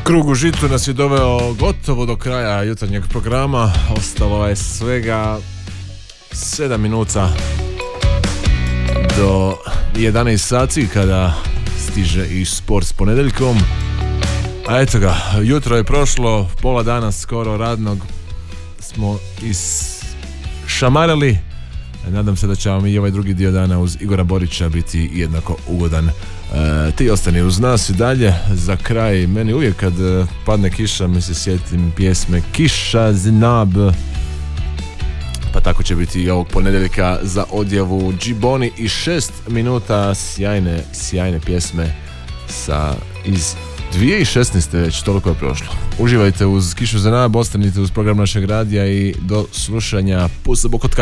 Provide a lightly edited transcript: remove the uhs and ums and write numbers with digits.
Krug u žitu nas je doveo gotovo do kraja jutarnjeg programa. Ostalo je svega 7 minuta do 11 sati kada stiže i sport s ponedjeljkom. A eto ga, jutro je prošlo, pola dana skoro radnog smo išamarali. Nadam se da će vam i ovaj drugi dio dana uz Igora Borića biti jednako ugodan. Ti ostani uz nas i dalje. Za kraj, meni uvijek kad padne kiša mi se sjetim pjesme Kiša znab. Pa tako će biti i ovog ponedjeljka za odjavu Džiboni i 6 minuta sjajne pjesme iz 2016. već, toliko je prošlo. Uživajte uz Kišu za nab, ostanite uz program našeg radija i do slušanja. Pusa Bokotka.